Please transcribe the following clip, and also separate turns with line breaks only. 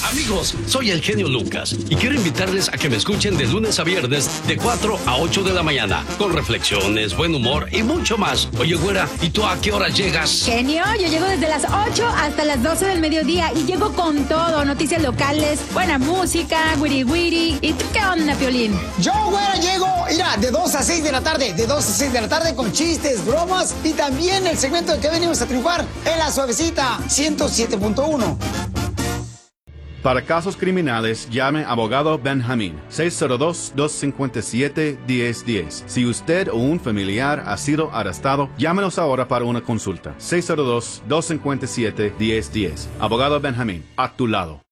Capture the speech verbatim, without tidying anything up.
Amigos, soy el genio Lucas y quiero invitarles a que me escuchen de lunes a viernes de cuatro a ocho de la mañana con reflexiones, buen humor y mucho más. Oye, güera, ¿y tú a qué hora llegas?
Genio, yo llego desde las ocho hasta las doce del mediodía y llego con todo, noticias locales, buena música, wiri wiri. ¿Y tú qué onda, Piolín?
Yo, güera, llego, mira, de dos a seis de la tarde, de dos a seis de la tarde con chistes, bromas y también el segmento de que venimos a triunfar en La Suavecita ciento siete punto uno.
Para casos criminales, llame a abogado Benjamín, seis cero dos, dos cinco siete, uno cero uno cero. Si usted o un familiar ha sido arrestado, llámenos ahora para una consulta. seis cero dos, dos cinco siete, uno cero uno cero. Abogado Benjamín, a tu lado.